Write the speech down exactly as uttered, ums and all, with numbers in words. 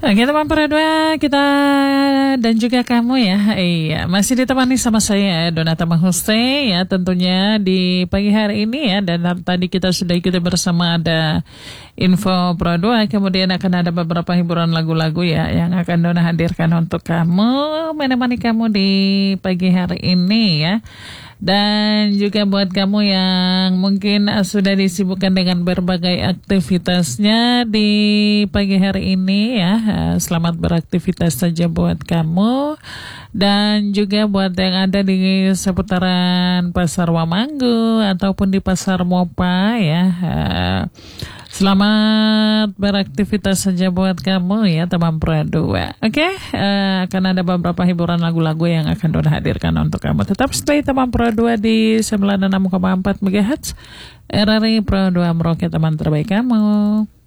Oke teman Pro dua, kita dan juga kamu ya. Iya, masih ditemani sama saya Donata Mahuste ya, tentunya di pagi hari ini ya. Dan tadi kita sudah ikuti bersama ada info Pro dua, kemudian akan ada beberapa hiburan lagu-lagu ya yang akan Dona hadirkan untuk kamu, menemani kamu di pagi hari ini ya. Dan juga buat kamu yang mungkin sudah disibukkan dengan berbagai aktivitasnya di pagi hari ini ya, selamat beraktivitas saja buat kamu. Dan juga buat yang ada di seputaran Pasar Wamanggu ataupun di Pasar Mopa ya, selamat beraktivitas saja buat kamu ya teman Pro dua. Oke, okay? uh, akan ada beberapa hiburan lagu-lagu yang akan Dona hadirkan untuk kamu. Tetap stay teman Pro dua di sembilan puluh enam koma empat megahertz R R I Pro dua, meroket teman terbaik kamu.